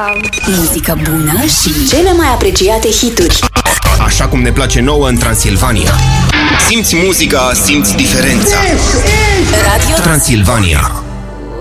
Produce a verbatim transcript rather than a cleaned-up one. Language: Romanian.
Muzică bună și cele mai apreciate hituri. Așa cum ne place nouă în Transilvania. Simți muzica, simți diferența. Radio Transilvania.